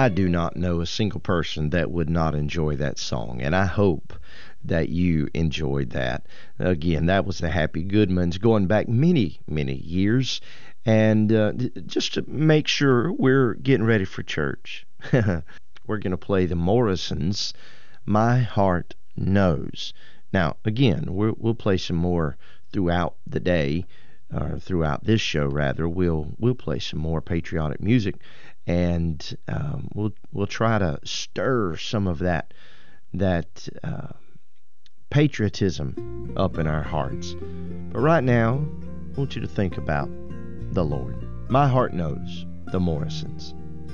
I do not know a single person that would not enjoy that song, and I hope that you enjoyed that. Again, that was the Happy Goodmans going back many, many years, and just to make sure we're getting ready for church, we're going to play the Morrisons, My Heart Knows. Now, again, we'll play some more throughout the day, or throughout this show, rather. We'll play some more patriotic music, and we'll try to stir some of that patriotism up in our hearts. But right now, I want you to think about the Lord. My Heart Knows, the Morrisons.